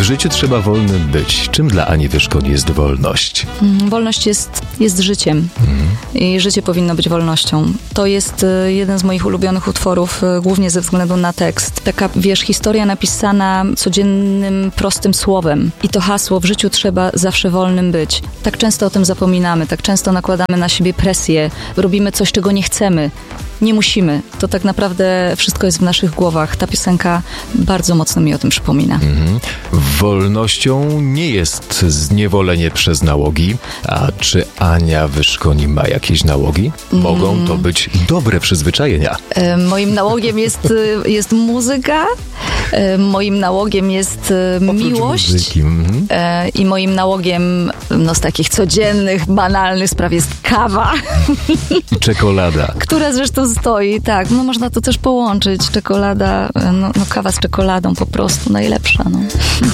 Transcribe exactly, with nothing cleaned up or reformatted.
życiu trzeba wolnym być. Czym dla Ani Wyszkoń jest wolność? Wolność jest, jest życiem. Mhm. I życie powinno być wolnością. To jest jeden z moich ulubionych utworów, głównie ze względu na tekst. Taka, wiesz, historia napisana codziennym, prostym słowem. I to hasło: w życiu trzeba zawsze wolnym być. Tak często o tym zapominamy, tak często nakładamy na siebie presję, robimy coś, czego nie chcemy. Nie musimy. To tak naprawdę wszystko jest w naszych głowach. Ta piosenka bardzo mocno mi o tym przypomina. Mhm. Wolnością nie jest zniewolenie przez nałogi. A czy Ania Wyszkoń ma jakieś nałogi? Mogą to być dobre przyzwyczajenia. E, moim nałogiem jest, jest muzyka. E, moim nałogiem jest Oprócz miłość. Muzyki. Mhm. E, I moim nałogiem, no, z takich codziennych, banalnych spraw jest kawa. I czekolada. Która zresztą stoi, tak. No można to też połączyć. Czekolada, no, no kawa z czekoladą po prostu najlepsza, no.